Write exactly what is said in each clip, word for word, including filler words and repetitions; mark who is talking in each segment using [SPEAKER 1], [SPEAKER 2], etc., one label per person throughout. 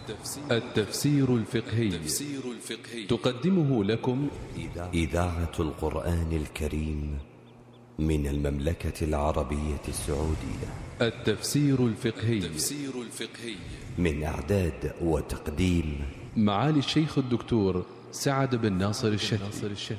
[SPEAKER 1] التفسير الفقهي تقدمه لكم
[SPEAKER 2] إذاعة القرآن الكريم من المملكة العربية السعودية.
[SPEAKER 1] التفسير الفقهي
[SPEAKER 2] من إعداد وتقديم
[SPEAKER 1] معالي الشيخ الدكتور سعد بن ناصر الشافعي.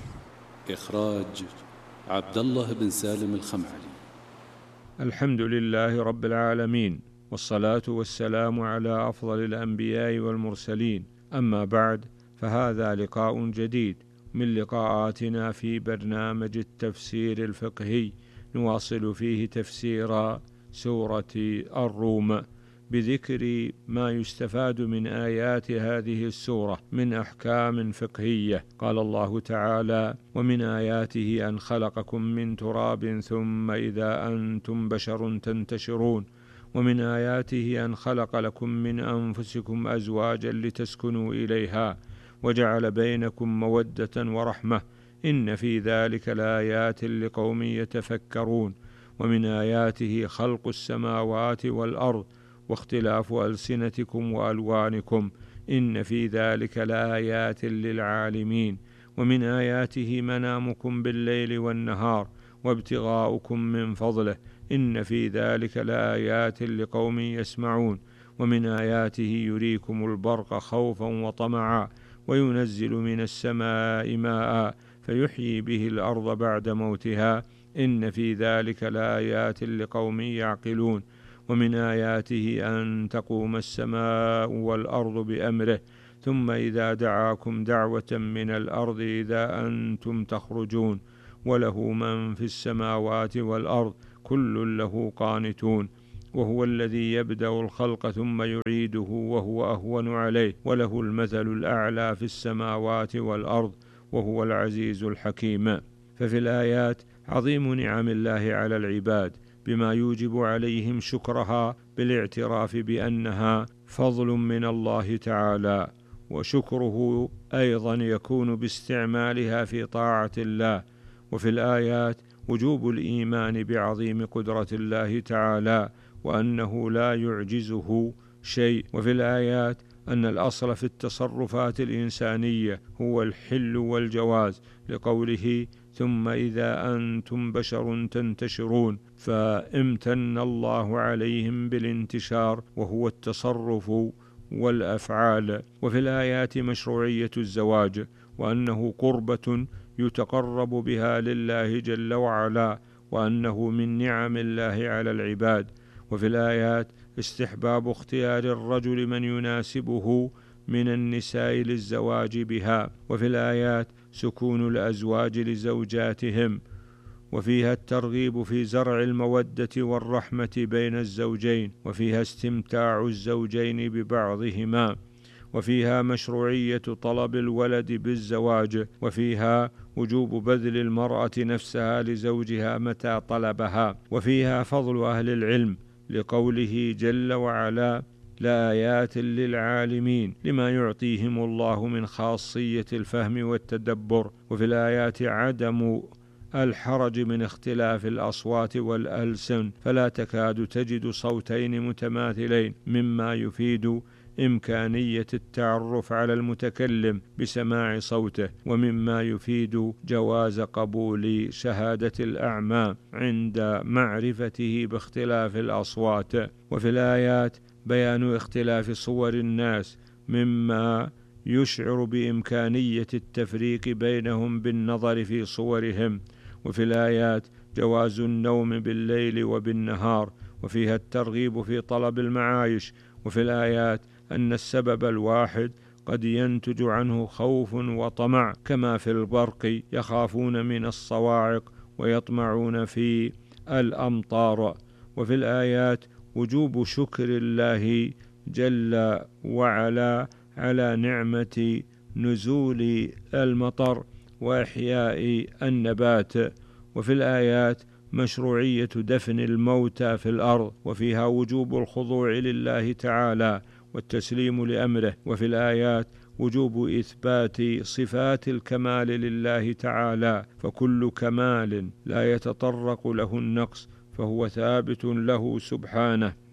[SPEAKER 3] إخراج عبد الله بن سالم الخمعلي.
[SPEAKER 4] الحمد لله رب العالمين، والصلاة والسلام على أفضل الأنبياء والمرسلين، أما بعد، فهذا لقاء جديد من لقاءاتنا في برنامج التفسير الفقهي، نواصل فيه تفسير سورة الروم بذكر ما يستفاد من آيات هذه السورة من أحكام فقهية. قال الله تعالى: ومن آياته أن خلقكم من تراب ثم إذا أنتم بشر تنتشرون، ومن آياته أن خلق لكم من أنفسكم أزواجا لتسكنوا إليها وجعل بينكم مودة ورحمة، إن في ذلك لآيات لقوم يتفكرون. ومن آياته خلق السماوات والأرض واختلاف ألسنتكم وألوانكم، إن في ذلك لآيات للعالمين. ومن آياته منامكم بالليل والنهار وابتغاؤكم من فضله، إن في ذلك لآيات لقوم يسمعون. ومن آياته يريكم البرق خوفا وطمعا وينزل من السماء ماء فيحيي به الأرض بعد موتها، إن في ذلك لآيات لقوم يعقلون. ومن آياته أن تقوم السماء والأرض بأمره، ثم إذا دعاكم دعوة من الأرض إذا أنتم تخرجون، وله من في السماوات والأرض كل له قانتون. وهو الذي يبدأ الخلق ثم يعيده وهو أهون عليه، وله المثل الأعلى في السماوات والأرض وهو العزيز الحكيم. ففي الآيات عظيم نعم الله على العباد بما يوجب عليهم شكرها بالاعتراف بأنها فضل من الله تعالى، وشكره أيضا يكون باستعمالها في طاعة الله. وفي الآيات وجوب الإيمان بعظيم قدرة الله تعالى وأنه لا يعجزه شيء. وفي الآيات أن الأصل في التصرفات الإنسانية هو الحل والجواز، لقوله: ثم إذا أنتم بشر تنتشرون، فامتن الله عليهم بالانتشار وهو التصرف والأفعال. وفي الآيات مشروعية الزواج، وأنه قربة يتقرب بها لله جل وعلا، وأنه من نعم الله على العباد. وفي الآيات استحباب اختيار الرجل من يناسبه من النساء للزواج بها. وفي الآيات سكون الأزواج لزوجاتهم، وفيها الترغيب في زرع المودة والرحمة بين الزوجين، وفيها استمتاع الزوجين ببعضهما، وفيها مشروعية طلب الولد بالزواج، وفيها وجوب بذل المرأة نفسها لزوجها متى طلبها، وفيها فضل أهل العلم، لقوله جل وعلا: لآيات للعالمين لما يعطيهم الله من خاصية الفهم والتدبر. وفي الآيات عدم الحرج من اختلاف الأصوات والألسن، فلا تكاد تجد صوتين متماثلين، مما يفيد إمكانية التعرف على المتكلم بسماع صوته، ومما يفيد جواز قبول شهادة الأعمى عند معرفته باختلاف الأصوات. وفي الآيات بيان اختلاف صور الناس، مما يشعر بإمكانية التفريق بينهم بالنظر في صورهم. وفي الآيات جواز النوم بالليل وبالنهار، وفيها الترغيب في طلب المعايش. وفي الآيات أن السبب الواحد قد ينتج عنه خوف وطمع، كما في البرق يخافون من الصواعق ويطمعون في الأمطار. وفي الآيات وجوب شكر الله جل وعلا على نعمة نزول المطر وإحياء النبات. وفي الآيات مشروعية دفن الموتى في الأرض، وفيها وجوب الخضوع لله تعالى والتسليم لأمره. وفي الآيات وجوب إثبات صفات الكمال لله تعالى، فكل كمال لا يتطرق له النقص فهو ثابت له سبحانه.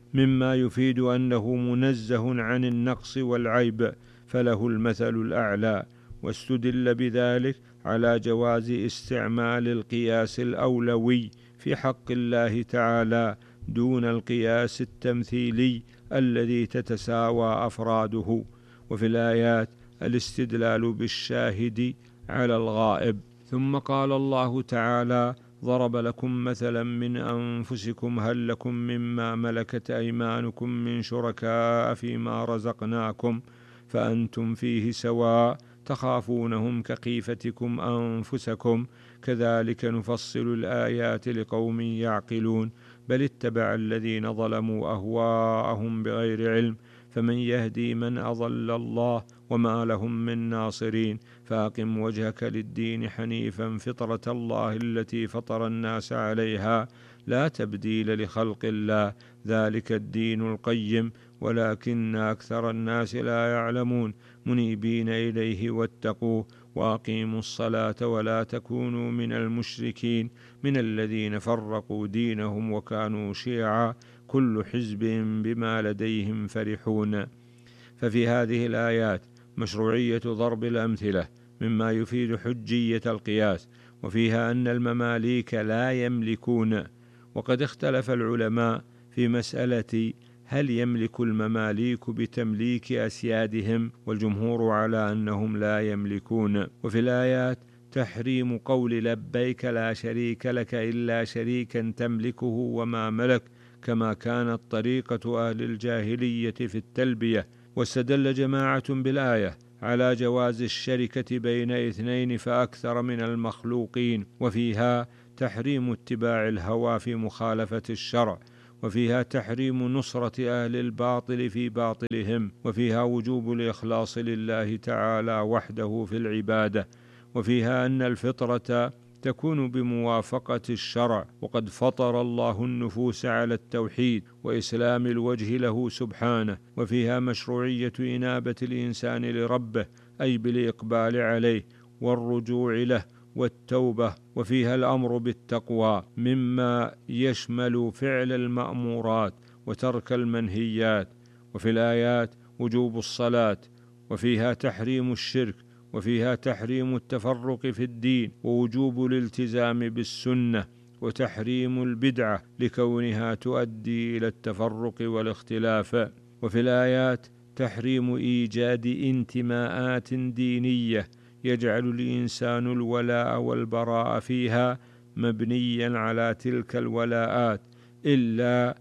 [SPEAKER 4] مما يفيد أنه منزه عن النقص والعيب، فله المثل الأعلى. واستدل بذلك على جواز استعمال القياس الأولوي في حق الله تعالى دون القياس التمثيلي الذي تتساوى أفراده. وفي الآيات الاستدلال بالشاهد على الغائب. ثم قال الله تعالى: ضرب لكم مثلا من أنفسكم هل لكم مما ملكت أيمانكم من شركاء فيما رزقناكم فأنتم فيه سواء تخافونهم كخيفتكم أنفسكم كذلك نفصل الآيات لقوم يعقلون بل اتبع الذين ظلموا أهواءهم بغير علم فمن يهدي من أضل الله وما لهم من ناصرين فأقم وجهك للدين حنيفا فطرة الله التي فطر الناس عليها لا تبديل لخلق الله ذلك الدين القيم ولكن أكثر الناس لا يعلمون منيبين إليه واتقوه وأقيموا الصلاة ولا تكونوا من المشركين من الذين فرقوا دينهم وكانوا شيعا كل حزب بما لديهم فرحون. ففي هذه الآيات مشروعية ضرب الأمثلة مما يفيد حجية القياس، وفيها أن المماليك لا يملكون. وقد اختلف العلماء في مسألة هل يملك المماليك بتمليك أسيادهم، والجمهور على أنهم لا يملكون. وفي الآيات تحريم قول لبيك لا شريك لك إلا شريكا تملكه وما ملك كما كانت طريقة أهل الجاهلية في التلبية. واستدل جماعة بالآية على جواز الشركة بين اثنين فأكثر من المخلوقين، وفيها تحريم اتباع الهوى في مخالفة الشرع، وفيها تحريم نصرة أهل الباطل في باطلهم، وفيها وجوب الإخلاص لله تعالى وحده في العبادة، وفيها أن الفطرة تكون بموافقة الشرع، وقد فطر الله النفوس على التوحيد وإسلام الوجه له سبحانه. وفيها مشروعية إنابة الإنسان لربه أي بالإقبال عليه والرجوع له والتوبة. وفيها الأمر بالتقوى مما يشمل فعل المأمورات وترك المنهيات. وفي الآيات وجوب الصلاة، وفيها تحريم الشرك، وفيها تحريم التفرق في الدين ووجوب الالتزام بالسنة، وتحريم البدعة لكونها تؤدي إلى التفرق والاختلاف. وفي الآيات تحريم إيجاد انتماءات دينية يجعل الإنسان الولاء والبراء فيها مبنيا على تلك الولاءات إلا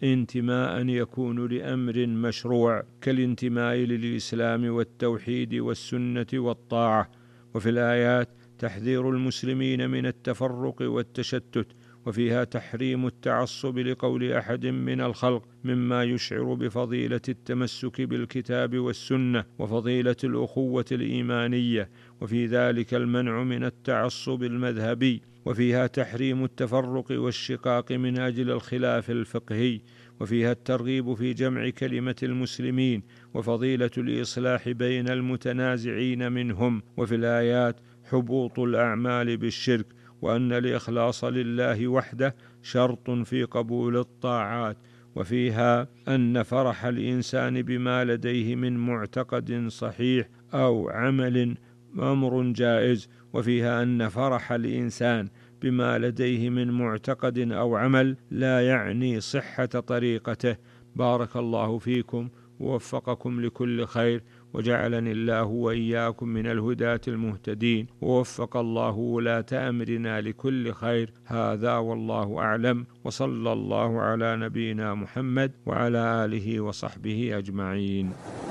[SPEAKER 4] انتماء يكون لأمر مشروع كالانتماء للإسلام والتوحيد والسنة والطاعة. وفي الآيات تحذير المسلمين من التفرق والتشتت، وفيها تحريم التعصب لقول أحد من الخلق مما يشعر بفضيلة التمسك بالكتاب والسنة وفضيلة الأخوة الإيمانية، وفي ذلك المنع من التعصب المذهبي. وفيها تحريم التفرق والشقاق من أجل الخلاف الفقهي، وفيها الترغيب في جمع كلمة المسلمين وفضيلة الإصلاح بين المتنازعين منهم. وفي الآيات حبوط الأعمال بالشرك، وأن الإخلاص لله وحده شرط في قبول الطاعات. وفيها أن فرح الإنسان بما لديه من معتقد صحيح أو عمل أمر جائز، وفيها أن فرح الإنسان بما لديه من معتقد أو عمل لا يعني صحة طريقته. بارك الله فيكم ووفقكم لكل خير، وجعلني الله وإياكم من الهداة المهتدين، ووفق الله ولاة أمرنا لكل خير. هذا والله أعلم، وصلى الله على نبينا محمد وعلى آله وصحبه أجمعين.